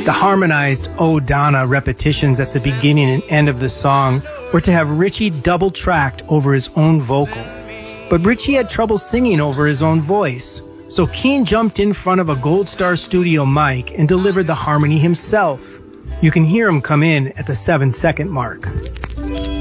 The harmonized "Oh Donna" repetitions at the beginning and end of the song were to have Ritchie double-tracked over his own vocal. But Ritchie had trouble singing over his own voice, so Keane jumped in front of a Gold Star studio mic and delivered the harmony himself. You can hear him come in at the 7-second mark.